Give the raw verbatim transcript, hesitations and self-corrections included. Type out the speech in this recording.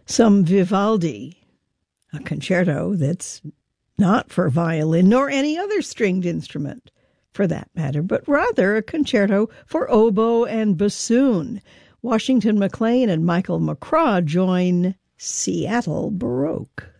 some Vivaldi, a concerto that's not for violin nor any other stringed instrument, for that matter, but rather a concerto for oboe and bassoon. Washington McLean and Michael McCraw join Seattle Baroque.